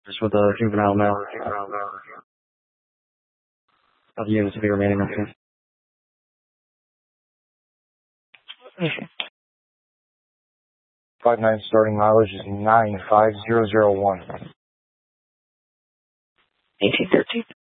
Just with a juvenile male. Of the units to be remaining on scene. Okay. 59 starting mileage is 95001. 1813.